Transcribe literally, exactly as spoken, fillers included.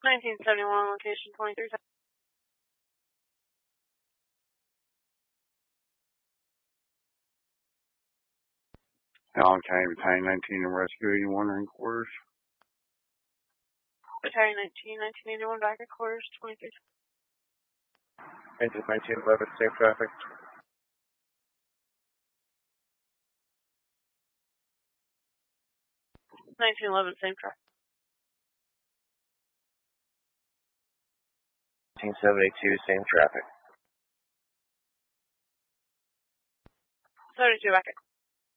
nineteen seventy-one, location twenty-three. Allen County Battalion nineteen and Rescue eighty-one in quarters. Battalion nineteen, nineteen eighty-one, back at quarters, twenty-three. Engine nineteen eleven, safe traffic. nineteen eleven, same traffic. nineteen seventy-two, same traffic. seventy-two, back at